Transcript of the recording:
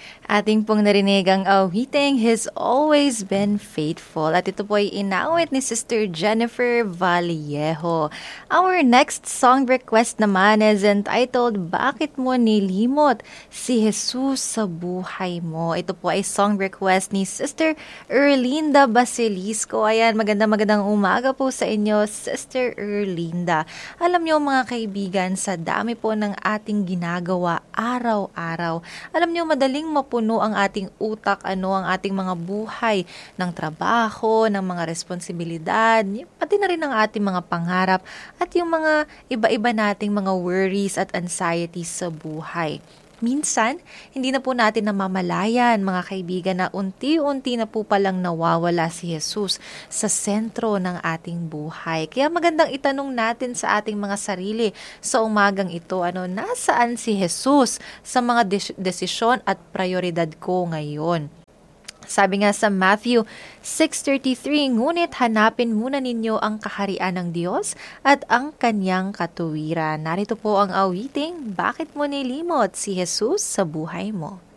Ating pong narinig ang awiting He's Always Been Faithful. At ito po ay inawit ni Sister Jennifer Vallejo. Our next song request naman is entitled Bakit Mo Nilimot si Jesus sa Buhay Mo. Ito po ay song request ni Sister Erlinda Basilisco. Ayan, magandang umaga po sa inyo, Sister Erlinda. Alam niyo mga kaibigan, sa dami po ng ating ginagawa araw-araw, alam niyo madaling mapuno ang ating utak, ang ating mga buhay ng trabaho, ng mga responsibilidad, pati na rin ang ating mga pangarap at yung mga iba-iba nating mga worries at anxieties sa buhay. Minsan, hindi na po natin namamalayan, mga kaibigan, na unti-unti na po palang nawawala si Jesus sa sentro ng ating buhay. Kaya magandang itanong natin sa ating mga sarili sa umagang ito, nasaan si Jesus sa mga desisyon at prioridad ko ngayon? Sabi nga sa Matthew 6:33, ngunit hanapin muna ninyo ang kaharian ng Diyos at ang kanyang katuwiran. Narito po ang awiting, Bakit Mo Nilimot si Jesus sa Buhay Mo.